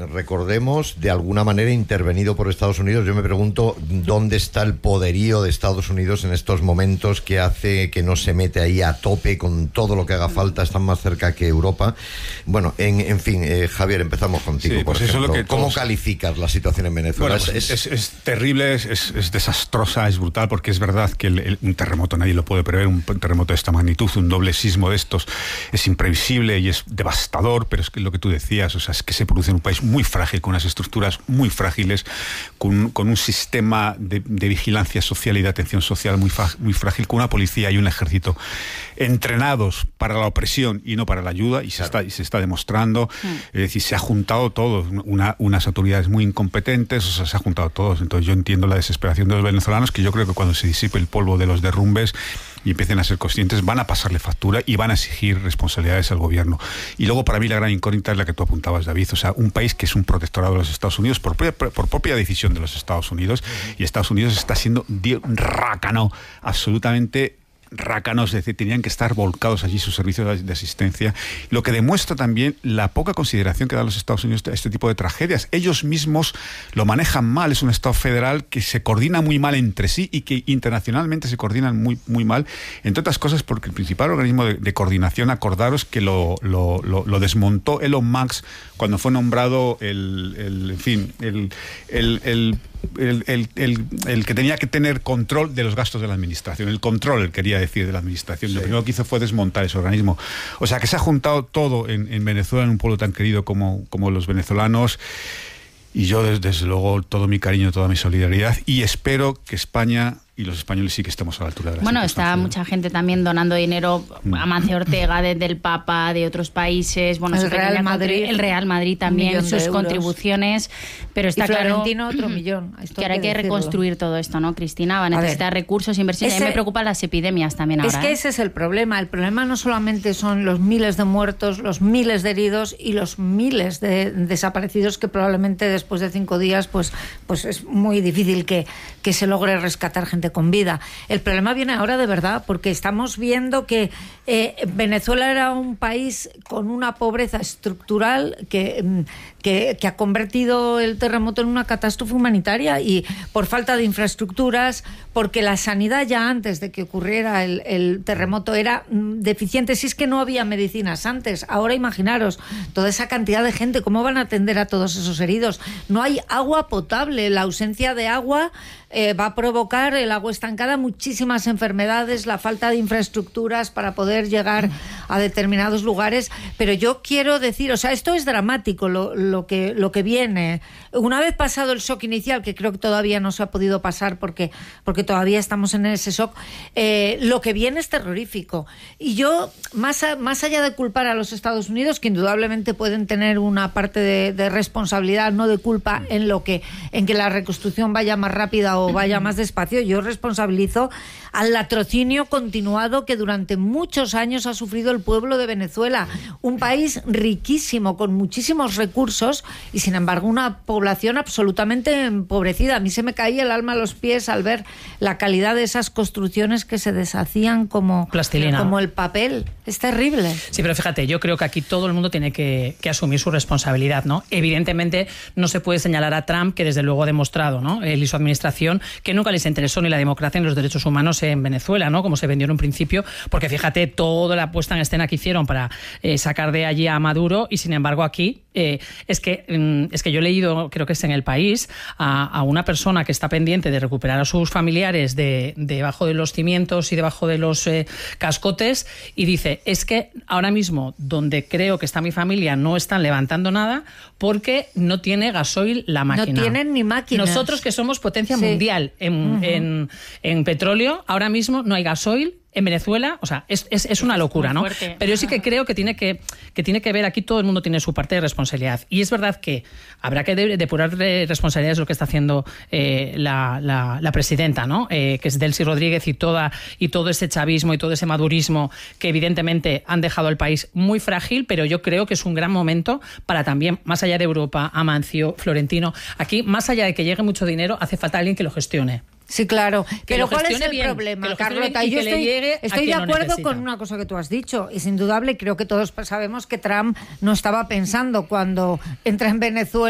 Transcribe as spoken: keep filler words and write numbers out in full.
recordemos, de alguna manera intervenido por Estados Unidos. Yo me pregunto dónde está el poderío de Estados Unidos en estos momentos que hace que no se mete ahí a tope con todo lo que haga falta, están más cerca que Europa. Bueno, en, en fin, eh, Javier, empezamos contigo, sí, por pues ejemplo. Eso es lo que ¿Cómo todos... calificas la situación en Venezuela? Bueno, pues es, es, es terrible, es, es, es desastrosa, es brutal, porque es verdad que el, el, un terremoto nadie lo puede prever, un terremoto de esta magnitud, un doble sismo de estos es imprevisible y es devastador, pero es que lo que tú decías, o sea, es que se produce en un país muy frágil, con unas estructuras muy frágiles, con, con un sistema de, de vigilancia social y de atención social muy, muy frágil, con una policía y un ejército entrenados para la opresión y no para la ayuda, y se, claro. está, y se está demostrando. Mm. Es decir, se ha juntado todo, una, unas autoridades muy incompetentes, o sea, se ha juntado todos. Entonces yo entiendo la desesperación de los venezolanos, que yo creo que cuando se disipe el polvo de los derrumbes y empiecen a ser conscientes, van a pasarle factura y van a exigir responsabilidades al gobierno. Y luego, para mí, la gran incógnita es la que tú apuntabas, David. O sea, un país que es un protectorado de los Estados Unidos por, por, por propia decisión de los Estados Unidos, uh-huh. y Estados Unidos está siendo un rácano absolutamente rácanos, es decir, tenían que estar volcados allí sus servicios de asistencia, lo que demuestra también la poca consideración que dan los Estados Unidos a este tipo de tragedias. Ellos mismos lo manejan mal, es un Estado federal que se coordina muy mal entre sí y que internacionalmente se coordinan muy, muy mal, entre otras cosas porque el principal organismo de, de coordinación, acordaros que lo, lo, lo, lo desmontó Elon Musk cuando fue nombrado el, el en fin, el, el, el El, el, el, el que tenía que tener control de los gastos de la administración, el control, el quería decir, de la administración. Sí. Lo primero que hizo fue desmontar ese organismo. O sea, que se ha juntado todo en, en Venezuela, en un pueblo tan querido como, como los venezolanos, y yo desde, desde luego todo mi cariño, toda mi solidaridad, y espero que España y los españoles sí que estemos a la altura de la Bueno, está mucha gente también donando dinero, a Mancio Ortega desde el Papa, de otros países, bueno, el Real Madrid, el Real Madrid también, sus contribuciones, pero está y claro Florentino otro millón. Que ahora hay que, que reconstruir todo esto, ¿no, Cristina? Va a necesitar recursos, inversiones. Ese, a mí me preocupan las epidemias también ahora. Es que ¿eh? ese es el problema. El problema no solamente son los miles de muertos, los miles de heridos y los miles de desaparecidos que probablemente después de cinco días pues, pues es muy difícil que, que se logre rescatar gente con vida. El problema viene ahora de verdad, porque estamos viendo que eh, Venezuela era un país con una pobreza estructural que, que, que ha convertido el terremoto en una catástrofe humanitaria, y por falta de infraestructuras, porque la sanidad ya antes de que ocurriera el, el terremoto era deficiente. Si es que no había medicinas antes, ahora imaginaros toda esa cantidad de gente, ¿cómo van a atender a todos esos heridos? No hay agua potable, la ausencia de agua eh, va a provocar, el agua estancada, muchísimas enfermedades, la falta de infraestructuras para poder llegar a determinados lugares. Pero yo quiero decir, o sea, esto es dramático lo, lo, que, lo que viene. Una vez pasado el shock inicial, que creo que todavía no se ha podido pasar porque, porque todavía estamos en ese shock, eh, lo que viene es terrorífico. Y yo, más, a, más allá de culpar a los Estados Unidos, que indudablemente pueden tener una parte de, de responsabilidad, no de culpa, en lo que, en que la reconstrucción vaya más rápida o vaya más despacio, yo responsabilizo al latrocinio continuado que durante muchos años ha sufrido el pueblo de Venezuela, un país riquísimo, con muchísimos recursos, y sin embargo una población absolutamente empobrecida. A mí se me caía el alma a los pies al ver la calidad de esas construcciones que se deshacían como, como el papel. Es terrible. Sí, pero fíjate, yo creo que aquí todo el mundo tiene que, que asumir su responsabilidad, ¿no? Evidentemente no se puede señalar a Trump, que desde luego ha demostrado, ¿no?, él y su administración, que nunca les interesó ni la democracia ni los derechos humanos en Venezuela, ¿no?, como se vendió en un principio, porque fíjate toda la puesta en escena que hicieron para eh, sacar de allí a Maduro, y sin embargo aquí eh, es que mm, es que yo he leído, creo que es en El País, a, a una persona que está pendiente de recuperar a sus familiares de, debajo de los cimientos y debajo de los eh, cascotes, y dice, es que ahora mismo donde creo que está mi familia no están levantando nada porque no tiene gasoil la máquina. No tienen ni máquinas. Nosotros, que somos potencia sí. mundial en, uh-huh. en, en petróleo, ahora mismo no hay gasoil en Venezuela, o sea, es, es, es una locura, ¿no? Pero yo sí que creo que tiene que, que tiene que ver, aquí todo el mundo tiene su parte de responsabilidad. Y es verdad que habrá que de, depurar de responsabilidades lo que está haciendo eh, la, la, la presidenta, ¿no? Eh, que es Delcy Rodríguez, y toda y todo ese chavismo y todo ese madurismo que evidentemente han dejado al país muy frágil, pero yo creo que es un gran momento para también, más allá de Europa, Amancio, Florentino, aquí, más allá de que llegue mucho dinero, hace falta alguien que lo gestione. Sí, claro. Que Pero ¿cuál es el bien, problema, Carlota? Y yo que estoy, le llegue estoy de acuerdo con una cosa que tú has dicho. Es indudable, creo que todos sabemos que Trump no estaba pensando cuando entra en Venezuela